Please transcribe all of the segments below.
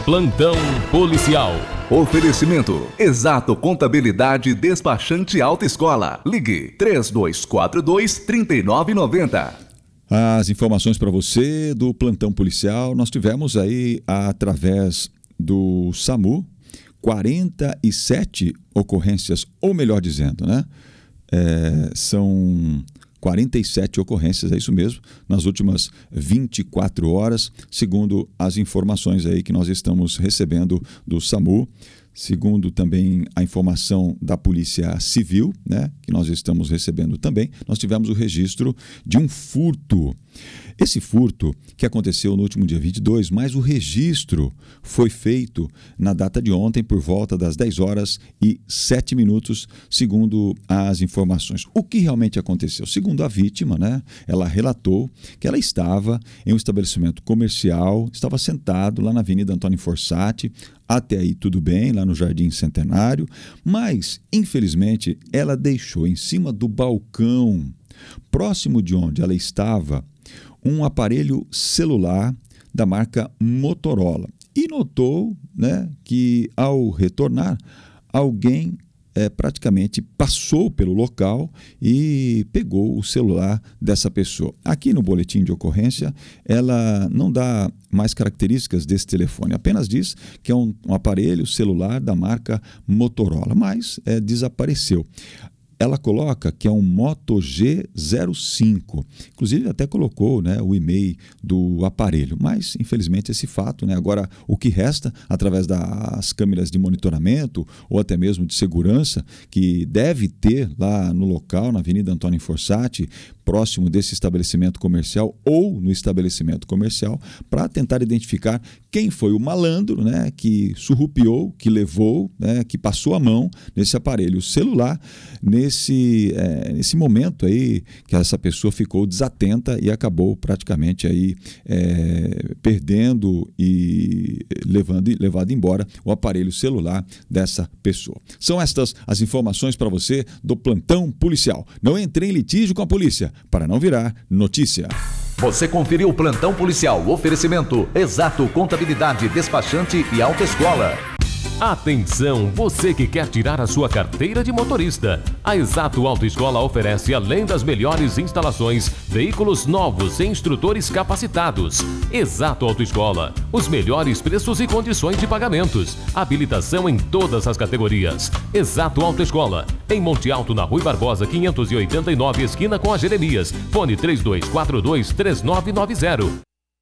Plantão policial. Oferecimento: Exato Contabilidade Despachante Autoescola. Ligue 3242-3990. As informações para você do plantão policial, nós tivemos aí, através do SAMU, 47 ocorrências, ou melhor dizendo, né? São 47 ocorrências, é isso mesmo, nas últimas 24 horas, segundo as informações aí que nós estamos recebendo do SAMU. Segundo também a informação da Polícia Civil, né, que nós estamos recebendo também, nós tivemos o registro de um furto. Esse furto que aconteceu no último dia 22, mas o registro foi feito na data de ontem por volta das 10h07, segundo as informações. O que realmente aconteceu? Segundo a vítima, né, ela relatou que ela estava em um estabelecimento comercial, estava sentado lá na Avenida Antônio Fossati. Até aí tudo bem, lá no Jardim Centenário, mas, infelizmente, ela deixou em cima do balcão, próximo de onde ela estava, um aparelho celular da marca Motorola. E notou, né, que, ao retornar, alguém praticamente passou pelo local e pegou o celular dessa pessoa. Aqui no boletim de ocorrência, ela não dá mais características desse telefone, apenas diz que é um aparelho celular da marca Motorola, mas desapareceu. Ela coloca que é um Moto G05, inclusive até colocou, né, o e-mail do aparelho, mas infelizmente esse fato, né, agora o que resta através das câmeras de monitoramento ou até mesmo de segurança que deve ter lá no local, na Avenida Antônio Fossati, próximo desse estabelecimento comercial ou no estabelecimento comercial, para tentar identificar quem foi o malandro, né, que surrupiou, que levou, né, que passou a mão nesse aparelho celular, nesse momento aí que essa pessoa ficou desatenta e acabou praticamente aí perdendo e levado embora o aparelho celular dessa pessoa. São estas as informações para você do plantão policial. Não entre em litígio com a polícia para não virar notícia. Você conferiu o Plantão Policial. Oferecimento: Exato Contabilidade Despachante e Autoescola. Atenção, você que quer tirar a sua carteira de motorista. A Exato Autoescola oferece, além das melhores instalações, veículos novos e instrutores capacitados. Exato Autoescola, os melhores preços e condições de pagamentos. Habilitação em todas as categorias. Exato Autoescola, em Monte Alto, na Rui Barbosa, 589, esquina com a Jeremias. Fone 3242-3990.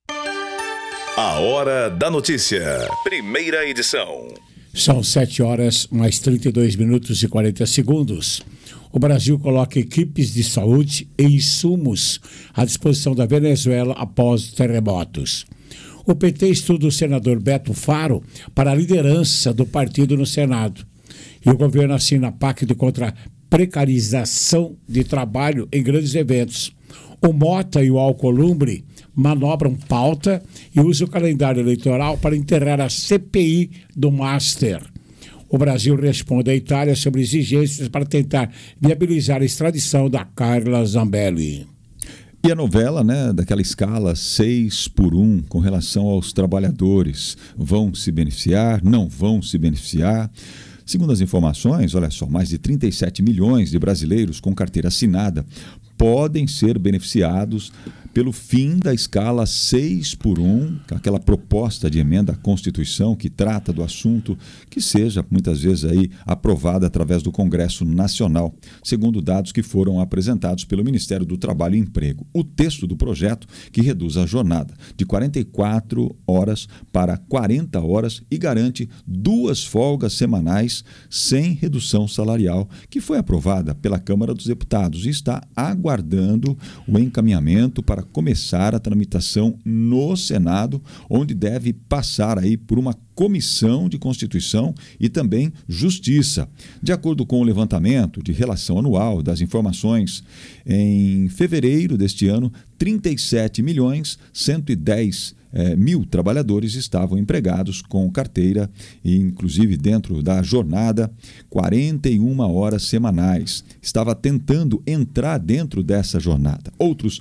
A Hora da Notícia. Primeira edição. São 7h mais 32 minutos e 40 segundos. O Brasil coloca equipes de saúde e insumos à disposição da Venezuela após terremotos. O PT estuda o senador Beto Faro para a liderança do partido no Senado. E o governo assina pacto contra a precarização de trabalho em grandes eventos. O Mota e o Alcolumbre manobram pauta e usam o calendário eleitoral para enterrar a CPI do Master. O Brasil responde à Itália sobre exigências para tentar viabilizar a extradição da Carla Zambelli. E a novela, né, daquela escala 6-1 com relação aos trabalhadores, vão se beneficiar, não vão se beneficiar? Segundo as informações, olha só, mais de 37 milhões de brasileiros com carteira assinada podem ser beneficiados pelo fim da escala 6-1, aquela proposta de emenda à Constituição que trata do assunto, que seja muitas vezes aí aprovada através do Congresso Nacional, segundo dados que foram apresentados pelo Ministério do Trabalho e Emprego. O texto do projeto, que reduz a jornada de 44 horas para 40 horas e garante 2 folgas semanais sem redução salarial, que foi aprovada pela Câmara dos Deputados e está aguardando o encaminhamento para começar a tramitação no Senado, onde deve passar aí por uma Comissão de Constituição e também Justiça. De acordo com o levantamento de relação anual das informações, em fevereiro deste ano, 37.110.000 trabalhadores estavam empregados com carteira e, inclusive, dentro da jornada, 41 horas semanais. Estava tentando entrar dentro dessa jornada. Outros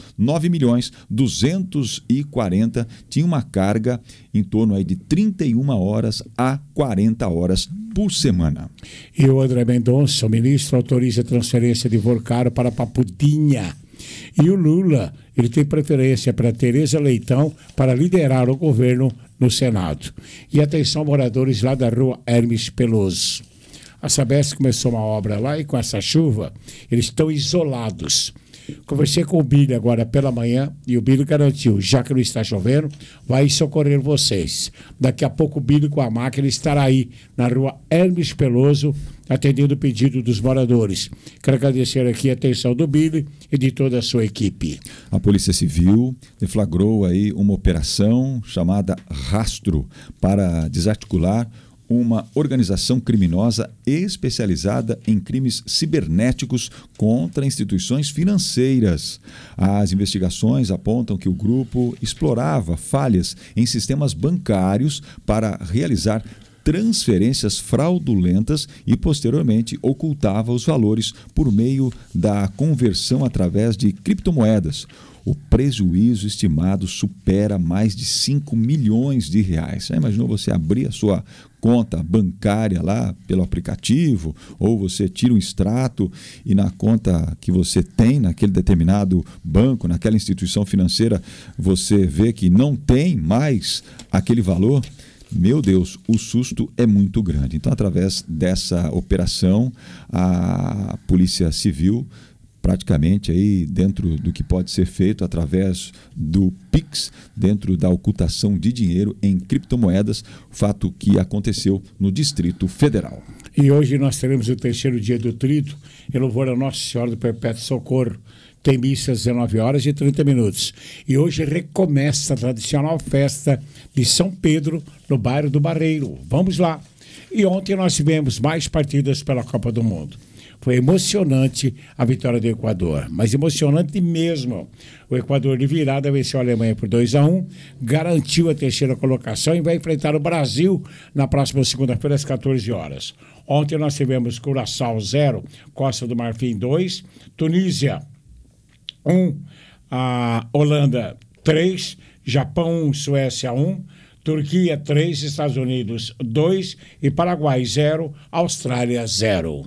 9.240.000 tinham uma carga em torno aí de 31 horas a 40 horas por semana. E o André Mendonça, o ministro, autoriza a transferência de Vorcaro para Papudinha. E o Lula, ele tem preferência para Tereza Leitão para liderar o governo no Senado. E atenção, moradores lá da rua Hermes Peloso. A Sabesp começou uma obra lá e com essa chuva, eles estão isolados. Conversei com o Billy agora pela manhã e o Billy garantiu, já que não está chovendo, vai socorrer vocês. Daqui a pouco o Billy com a máquina estará aí na rua Hermes Peloso, atendendo o pedido dos moradores. Quero agradecer aqui a atenção do Billy e de toda a sua equipe. A Polícia Civil deflagrou aí uma operação chamada Rastro para desarticular uma organização criminosa especializada em crimes cibernéticos contra instituições financeiras. As investigações apontam que o grupo explorava falhas em sistemas bancários para realizar transferências fraudulentas e, posteriormente, ocultava os valores por meio da conversão através de criptomoedas. O prejuízo estimado supera mais de 5 milhões de reais. Já imaginou você abrir a sua conta bancária lá pelo aplicativo, ou você tira um extrato e na conta que você tem naquele determinado banco, naquela instituição financeira, você vê que não tem mais aquele valor? Meu Deus, o susto é muito grande. Então, através dessa operação, a Polícia Civil, praticamente aí dentro do que pode ser feito através do Pix, dentro da ocultação de dinheiro em criptomoedas, fato que aconteceu no Distrito Federal. E hoje nós teremos o terceiro dia do Tríduo, em louvor a Nossa Senhora do Perpétuo Socorro. Tem missa às 19 horas e 30 minutos. E hoje recomeça a tradicional festa de São Pedro, no bairro do Barreiro. Vamos lá. E ontem nós tivemos mais partidas pela Copa do Mundo. Foi emocionante a vitória do Equador, mas emocionante mesmo. O Equador de virada venceu a Alemanha por 2-1, garantiu a terceira colocação e vai enfrentar o Brasil na próxima segunda-feira às 14 horas. Ontem nós tivemos Curaçao 0, Costa do Marfim 2, Tunísia 1, a Holanda 3, Japão 1, Suécia 1, Turquia 3, Estados Unidos 2 e Paraguai 0, Austrália 0.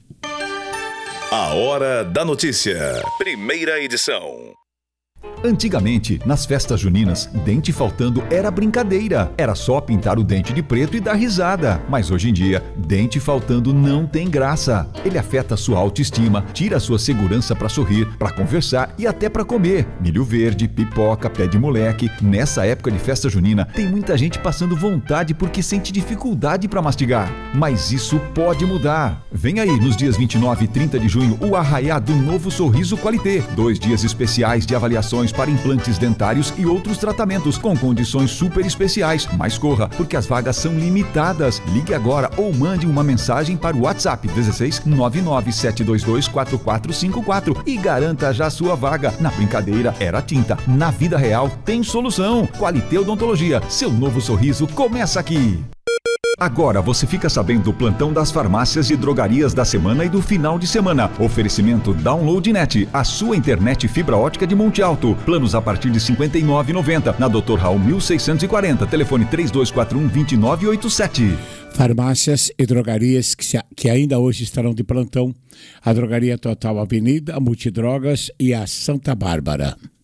A Hora da Notícia. Primeira edição. Antigamente, nas festas juninas, dente faltando era brincadeira. Era só pintar o dente de preto e dar risada. Mas hoje em dia, dente faltando não tem graça. Ele afeta a sua autoestima, tira a sua segurança para sorrir, para conversar e até para comer. Milho verde, pipoca, pé de moleque. Nessa época de festa junina, tem muita gente passando vontade porque sente dificuldade para mastigar. Mas isso pode mudar. Vem aí, nos dias 29 e 30 de junho, o arraiá do Novo Sorriso Qualité. 2 dias especiais de avaliações para implantes dentários e outros tratamentos com condições super especiais. Mas corra, porque as vagas são limitadas. Ligue agora ou mande uma mensagem para o WhatsApp 16 99722 4454 e garanta já sua vaga. Na brincadeira era tinta, na vida real tem solução. Qualité Odontologia, seu novo sorriso começa aqui. Agora você fica sabendo do plantão das farmácias e drogarias da semana e do final de semana. Oferecimento Download.net, a sua internet fibra ótica de Monte Alto. Planos a partir de R$ 59,90. Na Dr. Raul 1640, telefone 3241-2987. Farmácias e drogarias que ainda hoje estarão de plantão. A Drogaria Total Avenida, a Multidrogas e a Santa Bárbara.